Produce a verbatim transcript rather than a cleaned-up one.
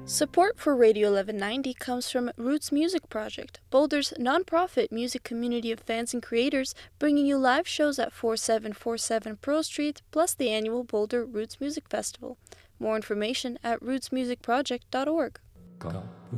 Support for Radio eleven ninety comes from Roots Music Project, Boulder's nonprofit music community of fans and creators, bringing you live shows at forty-seven forty-seven Pearl Street, plus the annual Boulder Roots Music Festival. More information at roots music project dot org.